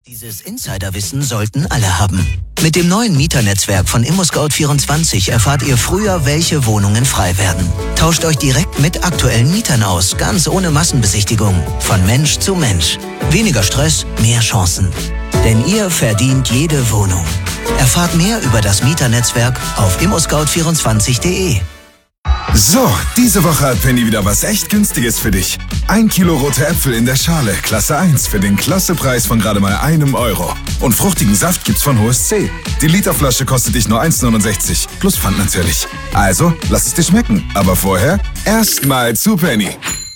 Dieses Insiderwissen sollten alle haben. Mit dem neuen Mieternetzwerk von ImmoScout24 erfahrt ihr früher, welche Wohnungen frei werden. Tauscht euch direkt mit aktuellen Mietern aus, ganz ohne Massenbesichtigung. Von Mensch zu Mensch. Weniger Stress, mehr Chancen. Denn ihr verdient jede Wohnung. Erfahrt mehr über das Mieternetzwerk auf immoscout24.de. So, diese Woche hat Penny wieder was echt Günstiges für dich. 1 Kilo rote Äpfel in der Schale, Klasse 1, für den Klassepreis von gerade mal €1. Und fruchtigen Saft gibt's von HSC. Die Literflasche kostet dich nur 1,69, plus Pfand natürlich. Also, lass es dir schmecken. Aber vorher erstmal zu Penny.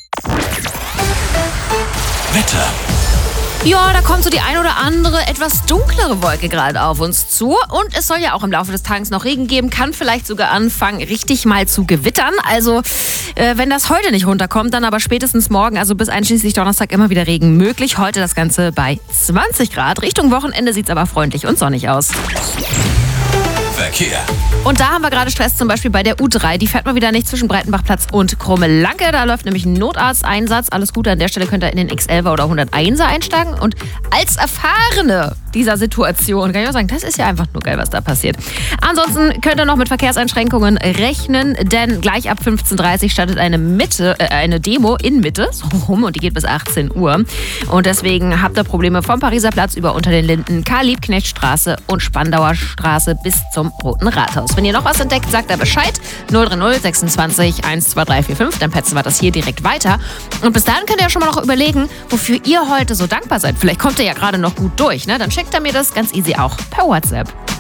Wetter. Ja, da kommt so die ein oder andere etwas dunklere Wolke gerade auf uns zu. Und es soll ja auch im Laufe des Tages noch Regen geben, kann vielleicht sogar anfangen, richtig mal zu gewittern. Also, wenn das heute nicht runterkommt, dann aber spätestens morgen, also bis einschließlich Donnerstag, immer wieder Regen möglich. Heute das Ganze bei 20 Grad. Richtung Wochenende sieht's aber freundlich und sonnig aus. Verkehr. Und da haben wir gerade Stress, zum Beispiel bei der U3. Die fährt mal wieder nicht zwischen Breitenbachplatz und Krumme-Lanke. Da läuft nämlich ein Notarzteinsatz. Alles gut, an der Stelle könnt ihr in den X11er oder 101er einsteigen. Und als Erfahrene dieser Situation kann ich auch sagen, das ist ja einfach nur geil, was da passiert. Ansonsten könnt ihr noch mit Verkehrseinschränkungen rechnen, denn gleich ab 15:30 Uhr startet eine Demo in Mitte, so rum, und die geht bis 18 Uhr. Und deswegen habt ihr Probleme vom Pariser Platz über unter den Linden, Karl-Liebknecht-Straße und Spandauer Straße bis zum Roten Rathaus. Wenn ihr noch was entdeckt, sagt da Bescheid. 030 26 12345, dann petzen wir das hier direkt weiter. Und bis dahin könnt ihr ja schon mal noch überlegen, wofür ihr heute so dankbar seid. Vielleicht kommt ihr ja gerade noch gut durch, ne? Dann schickt ihr mir das ganz easy auch per WhatsApp.